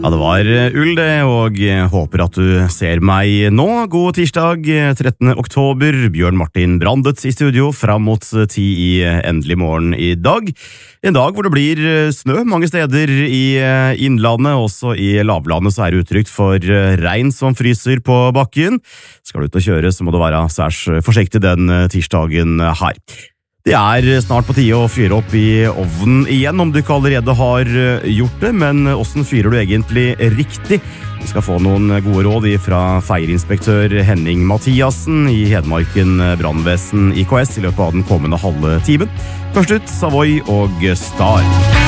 Ja, det var ull det, og håper at du ser meg nå. God tirsdag, 13. oktober. Bjørn Martin Brandet i studio, fram mot 10 i endelig morgen i dag. En dag hvor det blir snø mange steder i innlandet, også i lavlandet så er det uttrykt for regn som fryser på bakken. Skal du ut og kjøre så må du være særs forsiktig den tirsdagen her. Det er snart på tide å fyre opp i ovnen igjen, om du ikke allerede har gjort det, men hvordan fyrer du egentlig riktig? Vi skal få noen gode råd fra feirinspektør Henning Mathiassen i Hedmarken Brandvesen IKS i løpet av den kommende halve timen. Først ut, Savoy og Star.